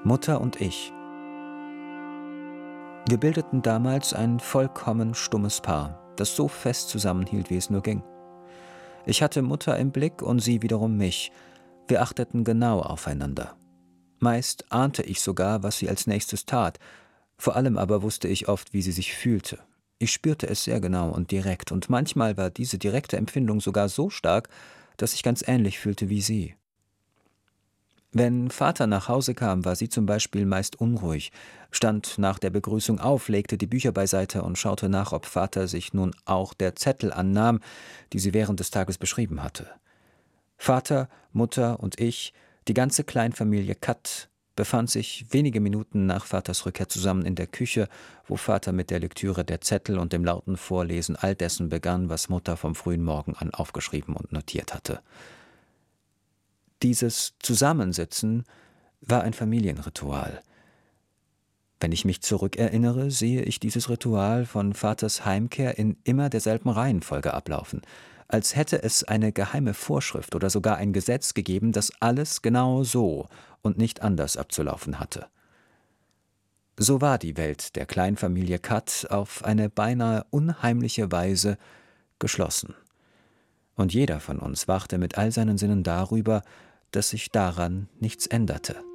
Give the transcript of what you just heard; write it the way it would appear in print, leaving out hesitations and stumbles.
Mutter und ich. Wir bildeten damals ein vollkommen stummes Paar, das so fest zusammenhielt, wie es nur ging. Ich hatte Mutter im Blick und sie wiederum mich. Wir achteten genau aufeinander. Meist ahnte ich sogar, was sie als nächstes tat. Vor allem aber wusste ich oft, wie sie sich fühlte. Ich spürte es sehr genau und direkt, und manchmal war diese direkte Empfindung sogar so stark, dass ich ganz ähnlich fühlte wie sie. Wenn Vater nach Hause kam, war sie zum Beispiel meist unruhig, stand nach der Begrüßung auf, legte die Bücher beiseite und schaute nach, ob Vater sich nun auch der Zettel annahm, die sie während des Tages beschrieben hatte. Vater, Mutter und ich, die ganze Kleinfamilie Katt, befand sich wenige Minuten nach Vaters Rückkehr zusammen in der Küche, wo Vater mit der Lektüre der Zettel und dem lauten Vorlesen all dessen begann, was Mutter vom frühen Morgen an aufgeschrieben und notiert hatte. Dieses Zusammensitzen war ein Familienritual. Wenn ich mich zurückerinnere, sehe ich dieses Ritual von Vaters Heimkehr in immer derselben Reihenfolge ablaufen, als hätte es eine geheime Vorschrift oder sogar ein Gesetz gegeben, das alles genau so und nicht anders abzulaufen hatte. So war die Welt der Kleinfamilie Katt auf eine beinahe unheimliche Weise geschlossen. Und jeder von uns wachte mit all seinen Sinnen darüber, dass sich daran nichts änderte.